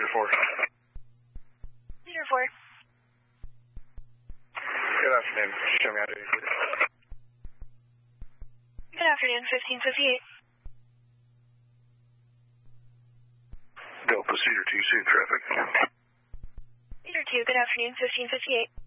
Leader 4. Leader 4. Good afternoon. Show me how to do it. Good afternoon, 1558. Delta Cedar 2, safe traffic. Cedar 2, good afternoon, 1558.